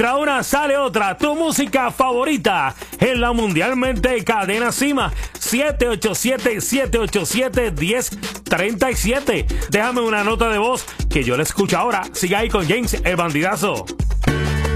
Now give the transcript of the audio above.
Entra una, sale otra. Tu música favorita en la mundialmente cadena Cima. 787-787-1037. Déjame una nota de voz que yo la escucho ahora. Siga ahí con James el Bandidazo.